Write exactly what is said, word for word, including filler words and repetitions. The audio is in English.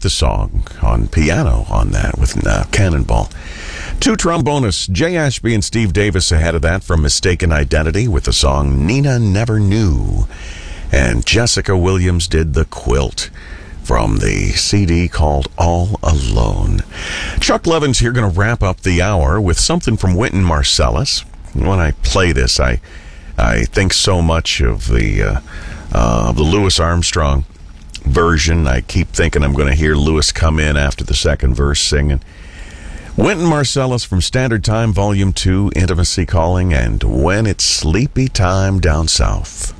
the song on piano on that with uh, Cannonball. Two trombonists, Jay Ashby and Steve Davis, ahead of that from Mistaken Identity with the song Nina Never Knew. And Jessica Williams did The Quilt from the C D called All Alone. Chuck Levin's here going to wrap up the hour with something from Wynton Marsalis. When I play this, I I think so much of the uh, uh, the Louis Armstrong version. I keep thinking I'm going to hear Louis come in after the second verse singing. Wynton Marsalis from Standard Time, Volume two, Intimacy Calling, and When It's Sleepy Time Down South.